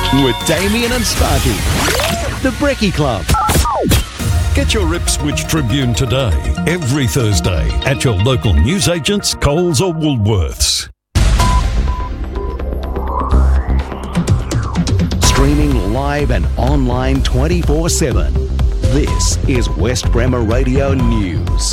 with Damien and Sparky. The Brekkie Club. Get your Ipswich Tribune today, every Thursday, at your local newsagents, Coles or Woolworths. Streaming live and online 24/7. This is West Bremer Radio News.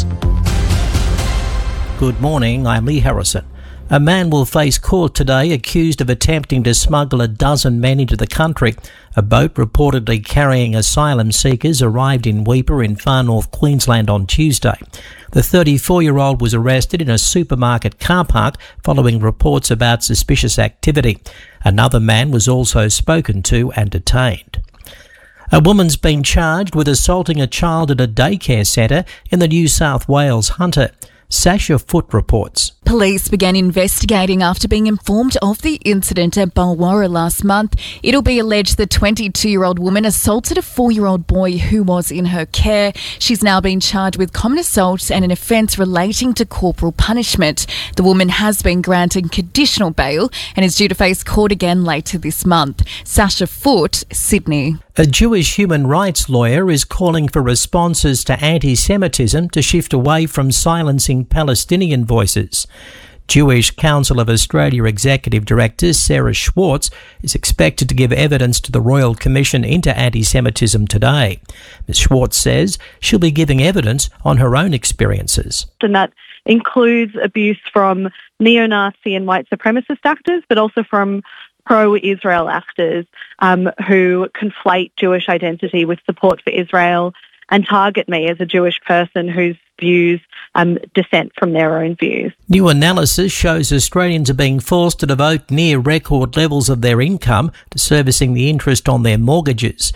Good morning, I'm Lee Harrison. A man will face court today accused of attempting to smuggle a dozen men into the country. A boat reportedly carrying asylum seekers arrived in Weipa in far north Queensland on Tuesday. The 34-year-old was arrested in a supermarket car park following reports about suspicious activity. Another man was also spoken to and detained. A woman's been charged with assaulting a child at a daycare centre in the New South Wales Hunter. Sasha Foote reports. Police began investigating after being informed of the incident at Bulwarra last month. It'll be alleged the 22-year-old woman assaulted a 4-year-old boy who was in her care. She's now been charged with common assault and an offence relating to corporal punishment. The woman has been granted conditional bail and is due to face court again later this month. Sasha Foote, Sydney. A Jewish human rights lawyer is calling for responses to anti-Semitism to shift away from silencing Palestinian voices. Jewish Council of Australia Executive Director Sarah Schwartz is expected to give evidence to the Royal Commission into anti-Semitism today. Ms Schwartz says she'll be giving evidence on her own experiences. And that includes abuse from neo-Nazi and white supremacist actors, but also from pro-Israel actors who conflate Jewish identity with support for Israel and target me as a Jewish person whose views dissent from their own views. New analysis shows Australians are being forced to devote near record levels of their income to servicing the interest on their mortgages.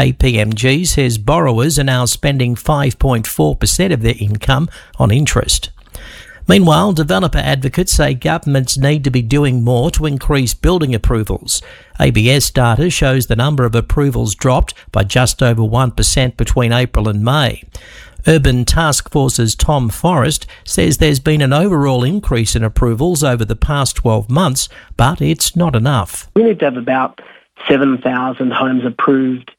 KPMG says borrowers are now spending 5.4% of their income on interest. Meanwhile, developer advocates say governments need to be doing more to increase building approvals. ABS data shows the number of approvals dropped by just over 1% between April and May. Urban Task Force's Tom Forrest says there's been an overall increase in approvals over the past 12 months, but it's not enough. We need to have about 7,000 homes approved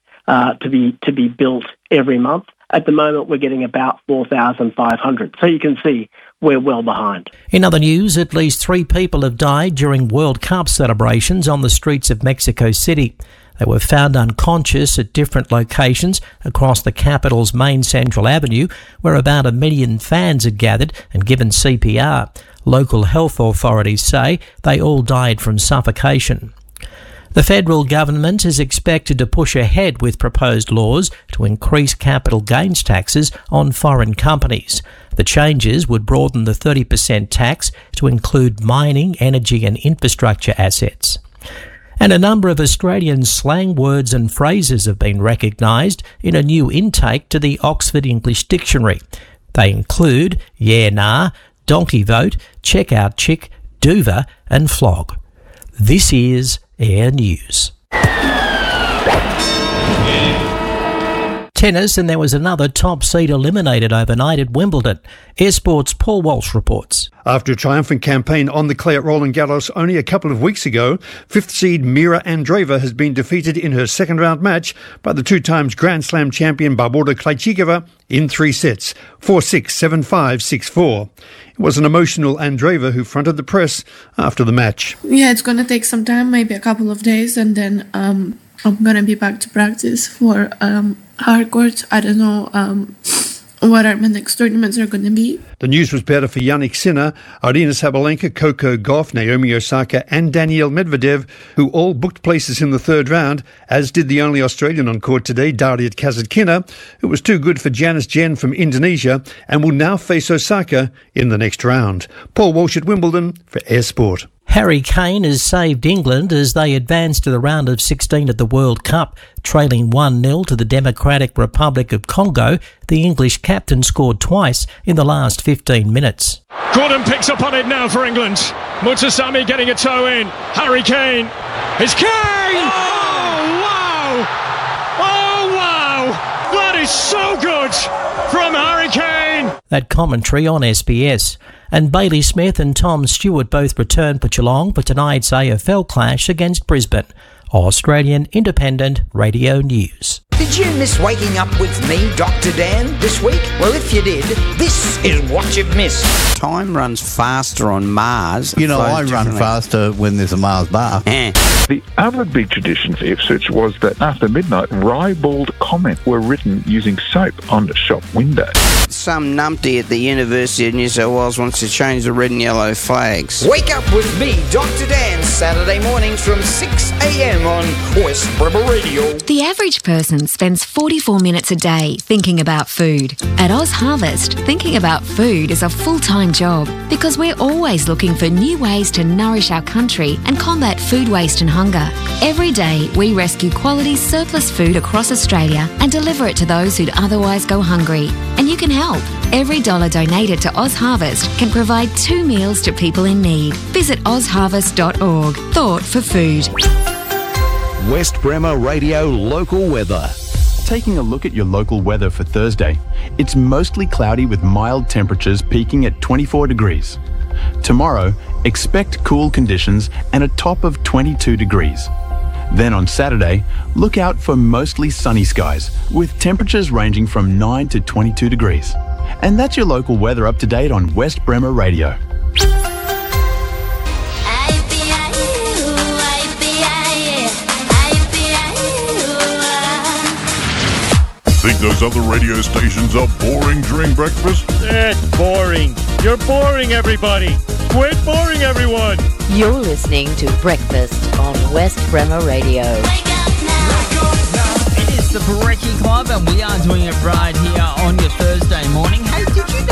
to be built every month. At the moment, we're getting about 4,500. So you can see we're well behind. In other news, at least 3 people have died during World Cup celebrations on the streets of Mexico City. They were found unconscious at different locations across the capital's main Central Avenue, where about 1 million fans had gathered and given CPR. Local health authorities say they all died from suffocation. The federal government is expected to push ahead with proposed laws to increase capital gains taxes on foreign companies. The changes would broaden the 30% tax to include mining, energy and infrastructure assets. And a number of Australian slang words and phrases have been recognised in a new intake to the Oxford English Dictionary. They include yeah nah, donkey vote, check out chick, doover and flog. This is Air News. Tennis, and there was another top seed eliminated overnight at Wimbledon. Air Sport's Paul Walsh reports. After a triumphant campaign on the clay at Roland Garros only a couple of weeks ago, 5th seed Mira Andreeva has been defeated in her second round match by the 2-times Grand Slam champion Barbora Krejcikova in 3 sets, 4-6, 7-5, 6-4. It was an emotional Andreeva who fronted the press after the match. Yeah, it's going to take some time, maybe a couple of days, and then I'm going to be back to practice for hard court. I don't know what my next tournaments are going to be. The news was better for Jannik Sinner, Aryna Sabalenka, Coco Gauff, Naomi Osaka and Daniil Medvedev, who all booked places in the third round, as did the only Australian on court today, Darius Kasatkina, who was too good for Janice Jen from Indonesia and will now face Osaka in the next round. Paul Walsh at Wimbledon for Air Sport. Harry Kane has saved England as they advance to the round of 16 at the World Cup. Trailing 1-0 to the Democratic Republic of Congo, the English captain scored twice in the last 15 minutes. Gordon picks up on it now for England. Mutasami getting a toe in. Harry Kane. It's Kane! Oh, wow! Oh, wow! That is so good from Harry Kane! That commentary on SBS. And Bailey Smith and Tom Stewart both returned for Geelong for tonight's AFL clash against Brisbane. Australian Independent Radio News. Did you miss waking up with me, Dr. Dan, this week? Well, if you did, this is what you've missed. Time runs faster on Mars. You know, I run faster when there's a Mars bar. The other big tradition for Ipswich was that after midnight, ribald comments were written using soap on the shop window. Some numpty at the University of New South Wales wants to change the red and yellow flags. Wake up with me, Dr. Dan, Saturday mornings from 6 a.m. on West Bremer Radio. The average person spends 44 minutes a day thinking about food. At Oz Harvest, thinking about food is a full-time job because we're always looking for new ways to nourish our country and combat food waste and hunger. Every day, we rescue quality surplus food across Australia and deliver it to those who'd otherwise go hungry. And you can help. Every dollar donated to Oz Harvest can provide 2 meals to people in need. Visit ozharvest.org. Thought for food. West Bremer Radio local weather. Taking a look at your local weather for Thursday, it's mostly cloudy with mild temperatures peaking at 24 degrees. Tomorrow, expect cool conditions and a top of 22 degrees. Then on Saturday, look out for mostly sunny skies with temperatures ranging from 9 to 22 degrees. And that's your local weather up to date on West Bremer Radio. Think those other radio stations are boring during breakfast? It's boring. You're boring, everybody. Quit boring, everyone. You're listening to Breakfast on West Bremer Radio. It is the Brekkie Club, and we are doing it right here on your Thursday morning. Hey, did you